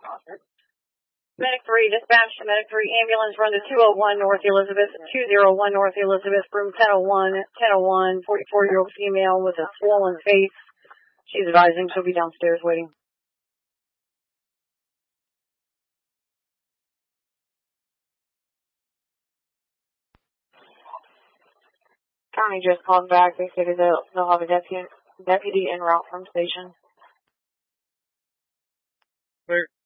Medic 3, dispatch to Medic 3, ambulance run to 201 North Elizabeth, 201 North Elizabeth, room 1001, 44-year-old female with a swollen face. She's advising she'll be downstairs waiting. County just called back. They said they'll have a deputy en route from station. Clear.